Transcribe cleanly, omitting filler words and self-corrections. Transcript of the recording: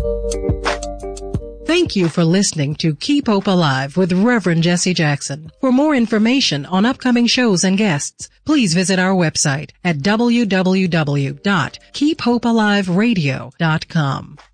Thank you for listening to Keep Hope Alive with Reverend Jesse Jackson. For more information on upcoming shows and guests, please visit our website at www.keephopealiveradio.com.